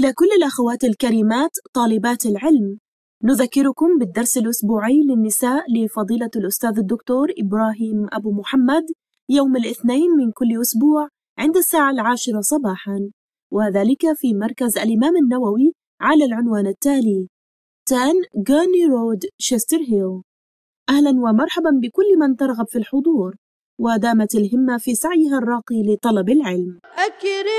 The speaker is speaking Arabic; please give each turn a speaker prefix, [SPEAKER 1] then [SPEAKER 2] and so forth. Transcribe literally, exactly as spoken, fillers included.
[SPEAKER 1] إلى كل الأخوات الكريمات طالبات العلم، نذكركم بالدرس الأسبوعي للنساء لفضيلة الأستاذ الدكتور إبراهيم أبو محمد يوم الاثنين من كل أسبوع عند الساعة العاشرة صباحاً، وذلك في مركز الإمام النووي على العنوان التالي: عشرة غورني رود، شيستر هيل. أهلاً ومرحباً بكل من ترغب في الحضور، ودامت الهمة في سعيها الراقي لطلب العلم.